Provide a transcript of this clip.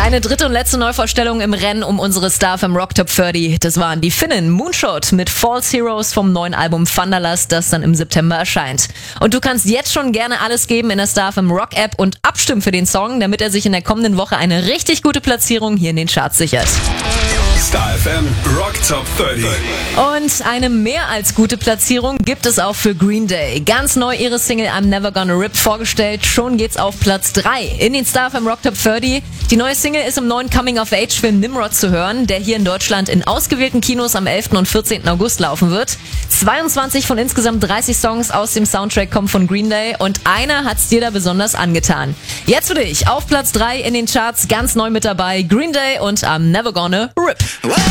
Eine dritte und letzte Neuvorstellung im Rennen um unsere Star FM Rock Top 30. Das waren die Finnen Moonshot mit False Heroes vom neuen Album Thunderlust, das dann im September erscheint. Und du kannst jetzt schon gerne alles geben in der Star FM Rock App und abstimmen für den Song, damit er sich in der kommenden Woche eine richtig gute Platzierung hier in den Charts sichert. Star FM Rock Top 30. Und eine mehr als gute Platzierung gibt es auch für Green Day. Ganz neu ihre Single I'm Never Gonna Rip vorgestellt. Schon geht's auf Platz 3 in den Star FM Rock Top 30. Die neue Single ist im neuen Coming-of-Age-Film Nimrod zu hören, der hier in Deutschland in ausgewählten Kinos am 11. und 14. August laufen wird. 22 von insgesamt 30 Songs aus dem Soundtrack kommen von Green Day und einer hat's dir da besonders angetan. Jetzt für dich auf Platz 3 in den Charts ganz neu mit dabei Green Day und I'm Never Gonna Rip.